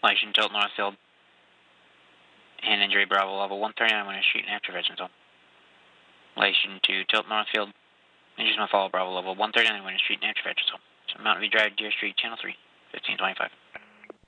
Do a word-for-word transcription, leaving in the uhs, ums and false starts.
Relation Tilt Northfield. Hand injury Bravo level one thirty-nine Winter Street and after Veterans Home. Relation to Tilt Northfield. Injuries may follow Bravo level one thirty-nine Winter Street and after Veterans Home. So Mountain View Drive, Deer Street, Channel three, fifteen twenty-five.